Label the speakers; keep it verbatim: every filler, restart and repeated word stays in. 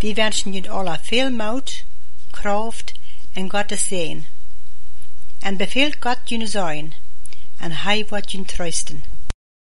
Speaker 1: Wir wünschen jullie alle veel Mut, Kraft en Gottes Segen. En beveelt Gott jullie zijn, en hij wordt jullie troosten.